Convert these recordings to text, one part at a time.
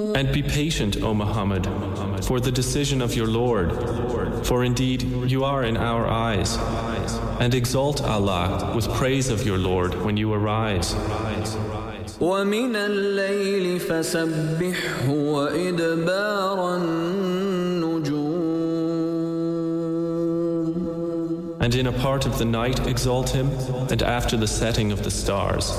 And be patient, O Muhammad, for the decision of your Lord, for indeed you are in our eyes. And exalt Allah with praise of your Lord when you arise. وَمِنَ اللَّيْلِ فَسَبِّحْهُ وَإِدْبَارَ النُّجُومِ. And in a part of the night exalt him, and after the setting of the stars.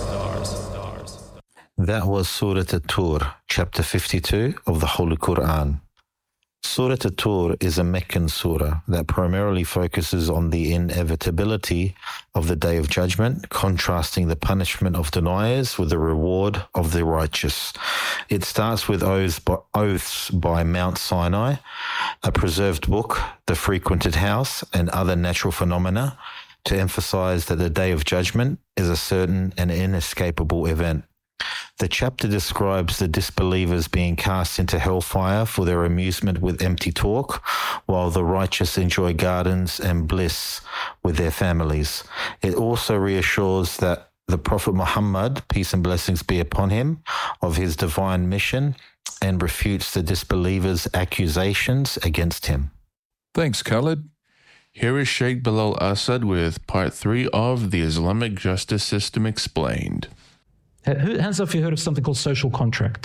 That was Surah At-Tur, chapter 52 of the Holy Quran. Surah At-Tur is a Meccan surah that primarily focuses on the inevitability of the Day of Judgment, contrasting the punishment of deniers with the reward of the righteous. It starts with oaths by Mount Sinai, a preserved book, the frequented house, and other natural phenomena to emphasize that the Day of Judgment is a certain and inescapable event. The chapter describes the disbelievers being cast into hellfire for their amusement with empty talk, while the righteous enjoy gardens and bliss with their families. It also reassures that the Prophet Muhammad, peace and blessings be upon him, of his divine mission, and refutes the disbelievers' accusations against him. Thanks, Khalid. Here is Sheikh Bilal Asad with part 3 of the Islamic Justice System Explained. Hands up if you heard of something called social contract.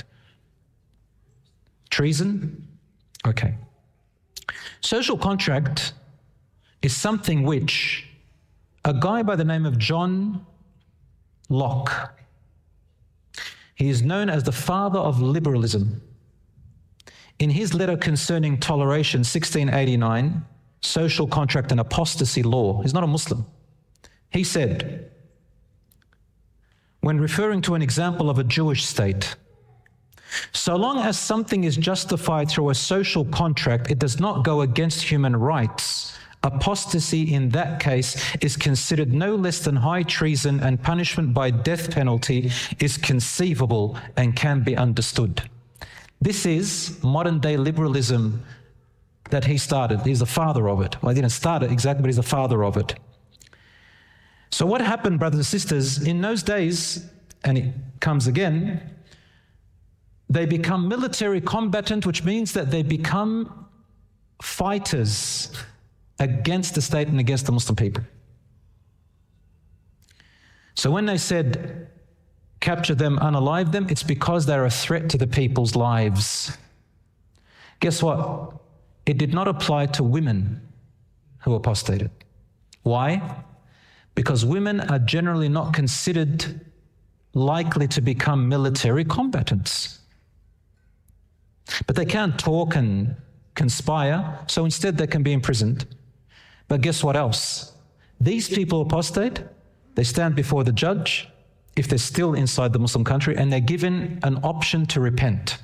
Treason? Okay. Social contract is something which a guy by the name of John Locke, he is known as the father of liberalism. In his letter concerning toleration, 1689, social contract and apostasy law, he's not a Muslim. He said, when referring to an example of a Jewish state, so long as something is justified through a social contract, it does not go against human rights. Apostasy in that case is considered no less than high treason, and punishment by death penalty is conceivable and can be understood. This is modern day liberalism that he started. He's the father of it. Well, he didn't start it exactly, but he's the father of it. So what happened, brothers and sisters, in those days, and it comes again, they become military combatant, which means that they become fighters against the state and against the Muslim people. So when they said, capture them, unalive them, it's because they're a threat to the people's lives. Guess what? It did not apply to women who apostated. Why? Because women are generally not considered likely to become military combatants. But they can't talk and conspire, so instead they can be imprisoned. But guess what else? These people apostate, they stand before the judge, if they're still inside the Muslim country, and they're given an option to repent.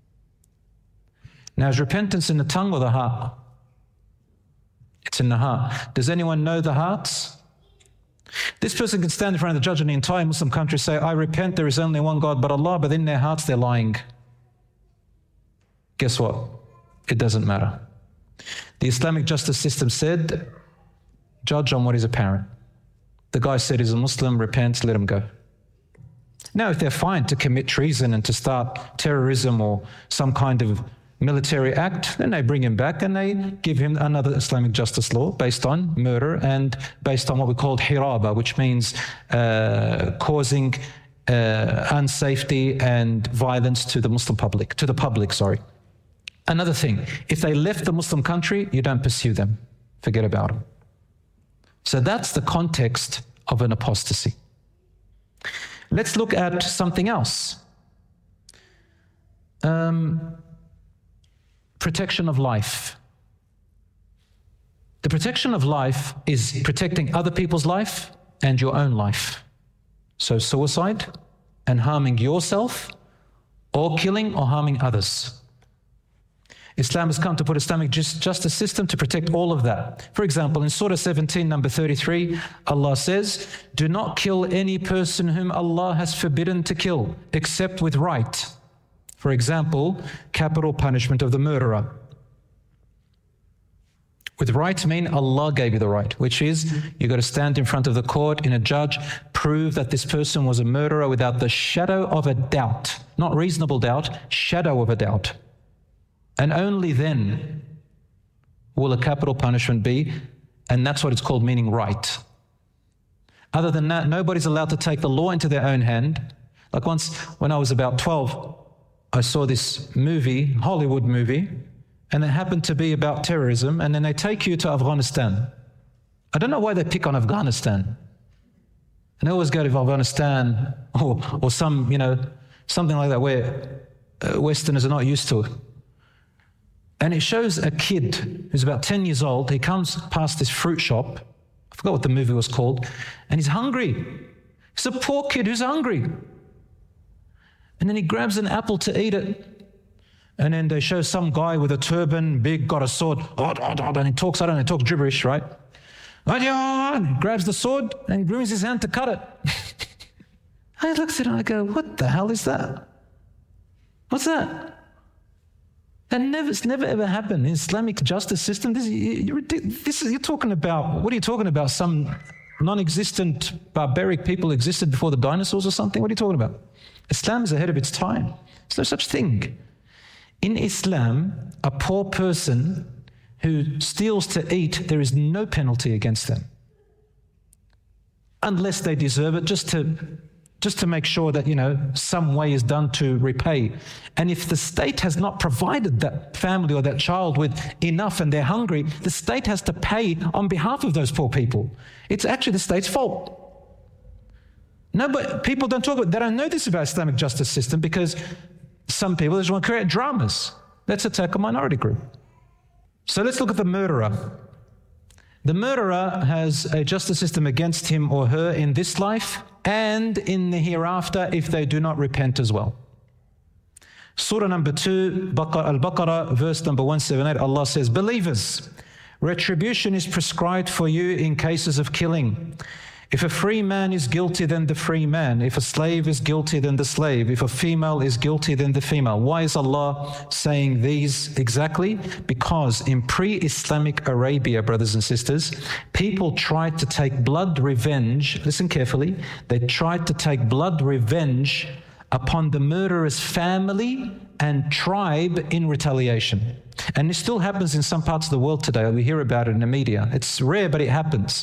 Now, is repentance in the tongue or the heart? It's in the heart. Does anyone know the hearts? This person can stand in front of the judge in the entire Muslim country, say, I repent, there is only one God but Allah, but in their hearts they're lying. Guess what? It doesn't matter. The Islamic justice system said, judge on what is apparent. The guy said he's a Muslim, repents, let him go. Now, if they're fine to commit treason and to start terrorism or some kind of military act, then they bring him back and they give him another Islamic justice law based on murder and based on what we call hiraba, which means causing unsafety and violence to the Muslim public, Another thing, if they left the Muslim country, you don't pursue them. Forget about them. So that's the context of an apostasy. Let's look at something else. Protection of life. The protection of life is protecting other people's life and your own life. So suicide and harming yourself, or killing or harming others. Islam has come to put Islamic justice system to protect all of that. For example, in Surah 17, number 33, Allah says, do not kill any person whom Allah has forbidden to kill, except with right. For example, capital punishment of the murderer. With right mean Allah gave you the right, which is you got to stand in front of the court in a judge, prove that this person was a murderer without the shadow of a doubt, not reasonable doubt, shadow of a doubt. And only then will a capital punishment be, and that's what it's called, meaning right. Other than that, nobody's allowed to take the law into their own hand. Like once when I was about 12, I saw this movie, Hollywood movie, and it happened to be about terrorism, and then they take you to Afghanistan. I don't know why they pick on Afghanistan. And they always go to Afghanistan or some, something like that where Westerners are not used to it. And it shows a kid who's about 10 years old. He comes past this fruit shop. I forgot what the movie was called. And he's hungry. He's a poor kid who's hungry. And then he grabs an apple to eat it. And then they show some guy with a turban, big, got a sword, and he talks, he talks gibberish, right? And he grabs the sword and he brings his hand to cut it. I looked at it and I go, what the hell is that? What's that? It's never ever happened in Islamic justice system. You're talking about, what are you talking about? Some non-existent barbaric people existed before the dinosaurs or something? What are you talking about? Islam is ahead of its time. There's no such thing. In Islam, a poor person who steals to eat, there is no penalty against them. Unless they deserve it, just to make sure that, some way is done to repay. And if the state has not provided that family or that child with enough and they're hungry, the state has to pay on behalf of those poor people. It's actually the state's fault. No, but people don't talk about, they don't know this about Islamic justice system because some people just want to create dramas. Let's attack a minority group. So let's look at the murderer. The murderer has a justice system against him or her in this life and in the hereafter if they do not repent as well. Surah number 2, Al-Baqarah, verse number 178, Allah says, believers, retribution is prescribed for you in cases of killing. If a free man is guilty, then the free man. If a slave is guilty, then the slave. If a female is guilty, then the female. Why is Allah saying these exactly? Because in pre-Islamic Arabia, brothers and sisters, people tried to take blood revenge. Listen carefully. They tried to take blood revenge upon the murderer's family and tribe in retaliation. And this still happens in some parts of the world today. We hear about it in the media. It's rare, but it happens.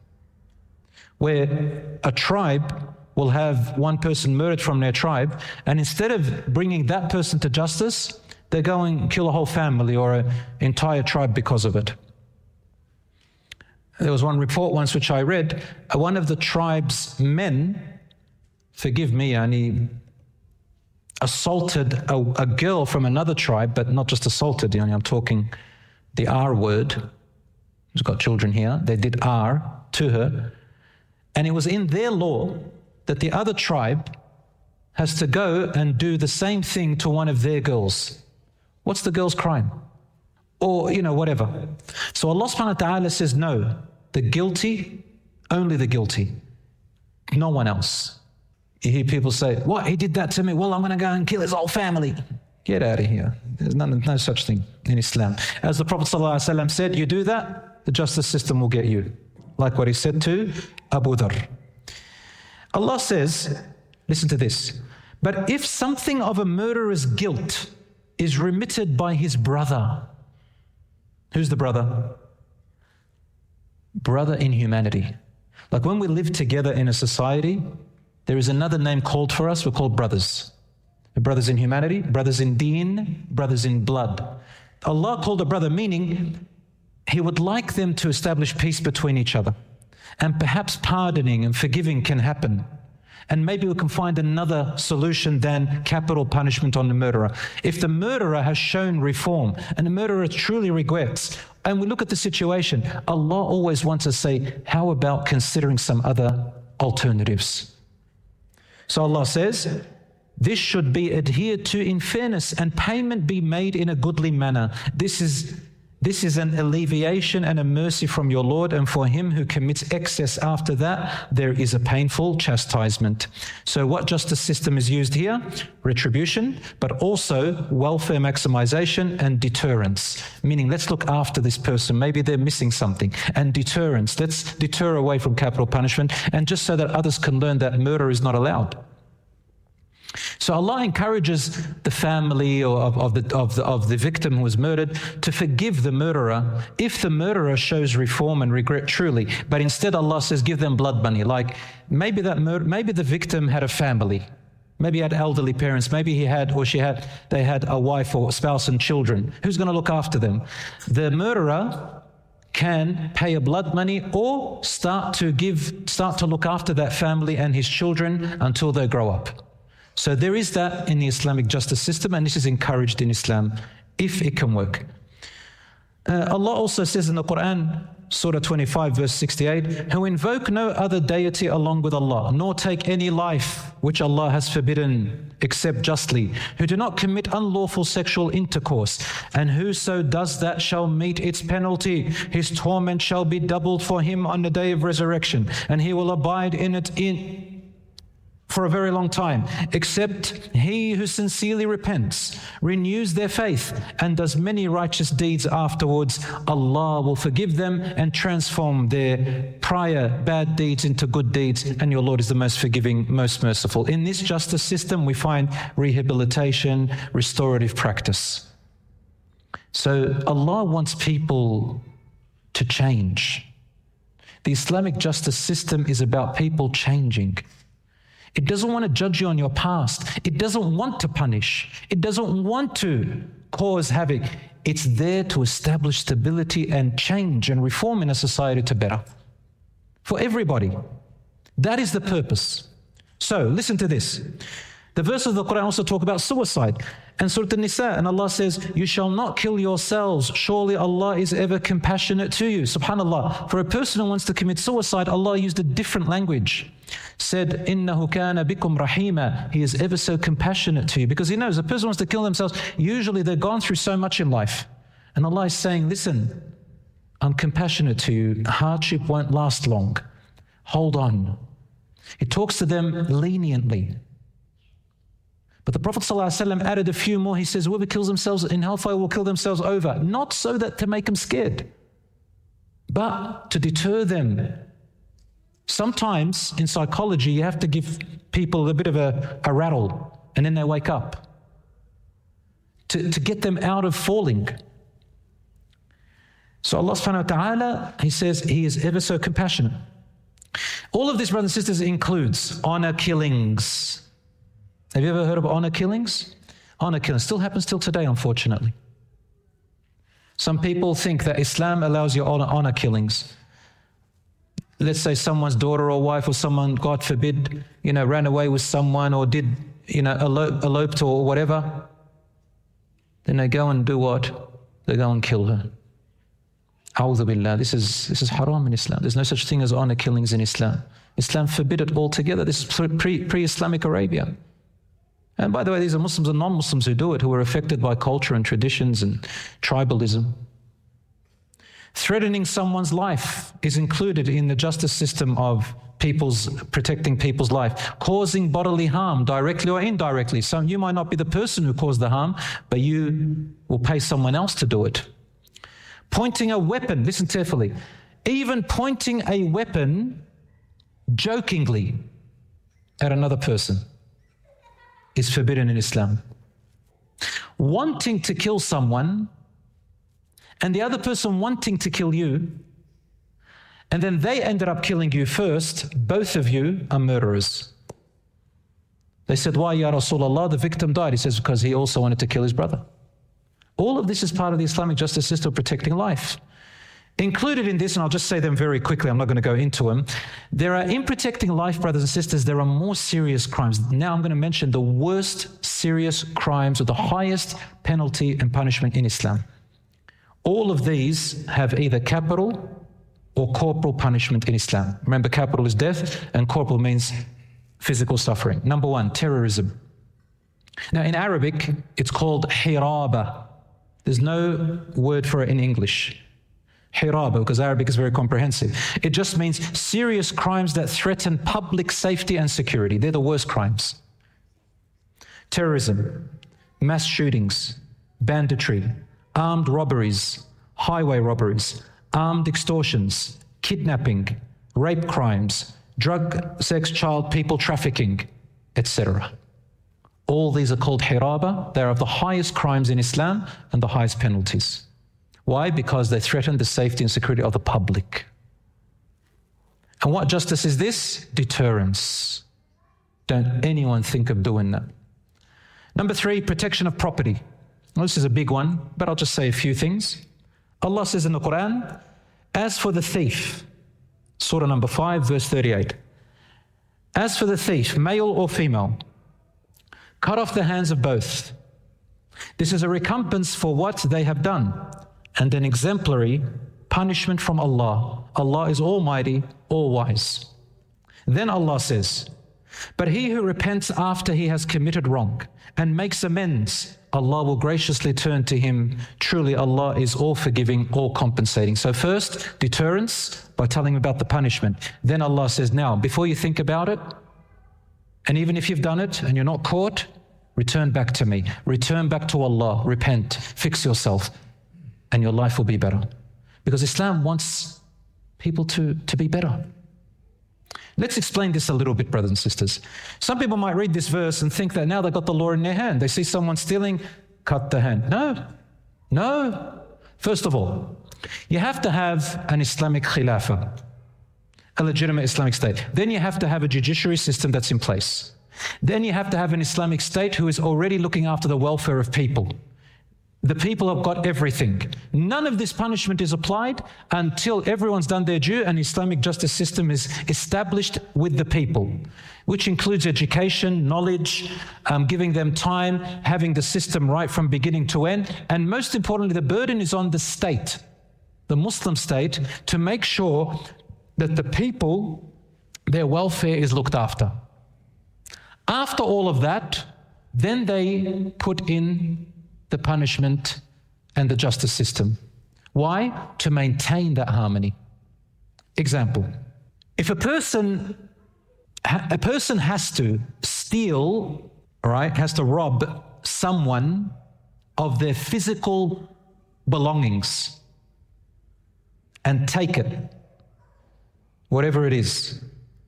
Where a tribe will have one person murdered from their tribe, and instead of bringing that person to justice, they go and kill a whole family or an entire tribe because of it. There was one report once which I read, one of the tribe's men, forgive me, and he assaulted a girl from another tribe, but not just assaulted, I'm talking the R word. Who's got children here? They did R to her. And it was in their law that the other tribe has to go and do the same thing to one of their girls. What's the girl's crime? Or, whatever. So Allah subhanahu wa ta'ala says, no, the guilty, only the guilty, no one else. You hear people say, what, he did that to me? Well, I'm going to go and kill his whole family. Get out of here. There's no such thing in Islam. As the Prophet ﷺ said, you do that, the justice system will get you. Like what he said to Abu Dharr. Allah says, listen to this, but if something of a murderer's guilt is remitted by his brother, who's the brother? Brother in humanity. Like when we live together in a society, there is another name called for us, we're called brothers. Brothers in humanity, brothers in deen, brothers in blood. Allah called a brother, meaning He would like them to establish peace between each other. And perhaps pardoning and forgiving can happen. And maybe we can find another solution than capital punishment on the murderer. If the murderer has shown reform and the murderer truly regrets, and we look at the situation, Allah always wants to say, how about considering some other alternatives? So Allah says, this should be adhered to in fairness and payment be made in a goodly manner. This is This is an alleviation and a mercy from your Lord, and for him who commits excess after that, there is a painful chastisement. So what justice system is used here? Retribution, but also welfare maximization and deterrence. Meaning, let's look after this person. Maybe they're missing something. And deterrence. Let's deter away from capital punishment, and just so that others can learn that murder is not allowed. So Allah encourages the family of the victim who was murdered to forgive the murderer if the murderer shows reform and regret truly. But instead Allah says, give them blood money. Like maybe the victim had a family. Maybe he had elderly parents. Maybe they had a wife or spouse and children. Who's going to look after them? The murderer can pay a blood money or start to look after that family and his children until they grow up. So there is that in the Islamic justice system, and this is encouraged in Islam if it can work. Allah also says in the Quran, Surah 25, verse 68, who invoke no other deity along with Allah, nor take any life which Allah has forbidden except justly, who do not commit unlawful sexual intercourse, and whoso does that shall meet its penalty. His torment shall be doubled for him on the day of resurrection, and he will abide in it for a very long time, except he who sincerely repents, renews their faith, and does many righteous deeds afterwards. Allah will forgive them and transform their prior bad deeds into good deeds, and your Lord is the most forgiving, most merciful. In this justice system, we find rehabilitation, restorative practice. So Allah wants people to change. The Islamic justice system is about people changing. It doesn't want to judge you on your past. It doesn't want to punish. It doesn't want to cause havoc. It's there to establish stability and change and reform in a society to better. For everybody. That is the purpose. So, listen to this. The verses of the Quran also talk about suicide. And Surah An-Nisa, and Allah says, you shall not kill yourselves. Surely Allah is ever compassionate to you. SubhanAllah. For a person who wants to commit suicide, Allah used a different language. Said, إِنَّهُ كَانَ بِكُمْ رَحِيمًا. He is ever so compassionate to you. Because He knows a person wants to kill themselves. Usually they've gone through so much in life. And Allah is saying, listen, I'm compassionate to you. Hardship won't last long. Hold on. He talks to them leniently. But the Prophet ﷺ added a few more. He says, whoever kills themselves in hellfire will kill themselves over. Not so that to make them scared, but to deter them. Sometimes in psychology, you have to give people a bit of a rattle, and then they wake up. To get them out of falling. So Allah subhanahu wa ta'ala, He says, He is ever so compassionate. All of this, brothers and sisters, includes honor killings. Have you ever heard of honor killings? Honor killings still happens till today, unfortunately. Some people think that Islam allows you honor killings. Let's say someone's daughter or wife or someone, God forbid, ran away with someone or did, eloped or whatever. Then they go and do what? They go and kill her. A'udhu billah. This is haram in Islam. There's no such thing as honor killings in Islam. Islam forbid it altogether. This is pre-Islamic Arabia. And by the way, these are Muslims and non-Muslims who do it, who are affected by culture and traditions and tribalism. Threatening someone's life is included in the justice system of protecting people's life. Causing bodily harm, directly or indirectly. So you might not be the person who caused the harm, but you will pay someone else to do it. Pointing a weapon, listen carefully. Even pointing a weapon jokingly at another person is forbidden in Islam. Wanting to kill someone and the other person wanting to kill you, and then they ended up killing you first, both of you are murderers. They said, why, Ya Rasulullah? The victim died. He says, because he also wanted to kill his brother. All of this is part of the Islamic justice system of protecting life. Included in this, and I'll just say them very quickly, I'm not going to go into them. There are, in protecting life, brothers and sisters, there are more serious crimes. Now I'm going to mention the worst serious crimes with the highest penalty and punishment in Islam. All of these have either capital or corporal punishment in Islam. Remember, capital is death and corporal means physical suffering. Number one, terrorism. Now in Arabic, it's called hiraba. There's no word for it in English. Hiraba, because Arabic is very comprehensive. It just means serious crimes that threaten public safety and security. They're the worst crimes. Terrorism, mass shootings, banditry, armed robberies, highway robberies, armed extortions, kidnapping, rape crimes, drug, sex, child, people trafficking, etc. All these are called hiraba. They're of the highest crimes in Islam and the highest penalties. Why? Because they threaten the safety and security of the public. And what justice is this? Deterrence. Don't anyone think of doing that. Number 3, protection of property. Well, this is a big one, but I'll just say a few things. Allah says in the Quran, as for the thief, Surah number 5, verse 38. As for the thief, male or female, cut off the hands of both. This is a recompense for what they have done, and an exemplary punishment from Allah. Allah is Almighty, All-Wise. Then Allah says, but he who repents after he has committed wrong and makes amends, Allah will graciously turn to him. Truly, Allah is all-forgiving, all-compensating. So first, deterrence by telling about the punishment. Then Allah says, now, before you think about it, and even if you've done it and you're not caught, return back to me. Return back to Allah. Repent. Fix yourself. And your life will be better. Because Islam wants people to be better. Let's explain this a little bit, brothers and sisters. Some people might read this verse and think that now they've got the law in their hand. They see someone stealing, cut the hand. No. First of all, you have to have an Islamic khilafah, a legitimate Islamic state. Then you have to have a judiciary system that's in place. Then you have to have an Islamic state who is already looking after the welfare of people. The people have got everything. None of this punishment is applied until everyone's done their due and Islamic justice system is established with the people, which includes education, knowledge, giving them time, having the system right from beginning to end. And most importantly, the burden is on the state, the Muslim state, to make sure that the people, their welfare is looked after. After all of that, then they put in the punishment and the justice system. Why? To maintain that harmony. Example, if a person has to steal, right, has to rob someone of their physical belongings and take it, whatever it is,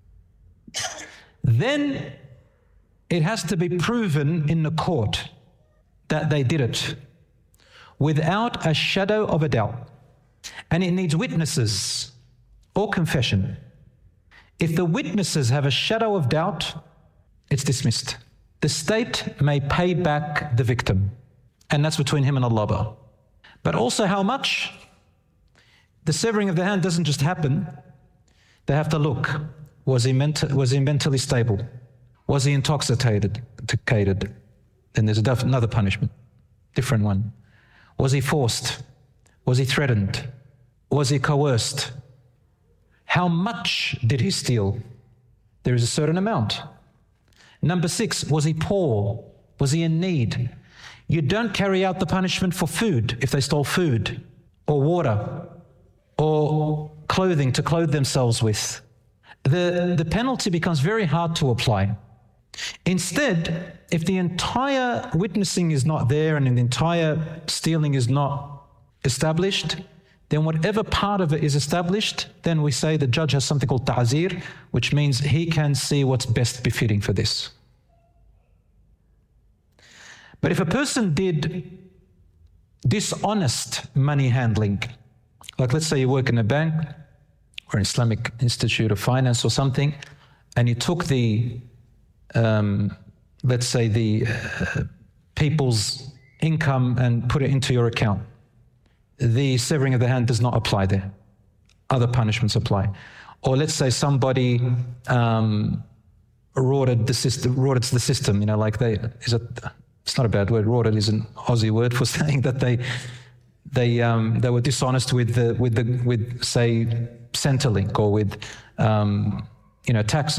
then it has to be proven in the court that they did it without a shadow of a doubt. And it needs witnesses or confession. If the witnesses have a shadow of doubt, it's dismissed. The state may pay back the victim, and that's between him and Allah. But also how much? The severing of the hand doesn't just happen. They have to look. Was he mentally stable? Was he intoxicated? Then there's another punishment, different one. Was he forced? Was he threatened? Was he coerced? How much did he steal? There is a certain amount. Number 6, was he poor? Was he in need? You don't carry out the punishment for food if they stole food, or water, or clothing to clothe themselves with. The penalty becomes very hard to apply. Instead, if the entire witnessing is not there and the entire stealing is not established, then whatever part of it is established, then we say the judge has something called ta'zir, which means he can see what's best befitting for this. But if a person did dishonest money handling, like let's say you work in a bank or an Islamic Institute of Finance or something, and you took the let's say the people's income and put it into your account. The severing of the hand does not apply there. Other punishments apply. Or let's say somebody rorted the system, you know, like it's not a bad word. Rorted is an Aussie word for saying that they were dishonest with say Centrelink or with taxes.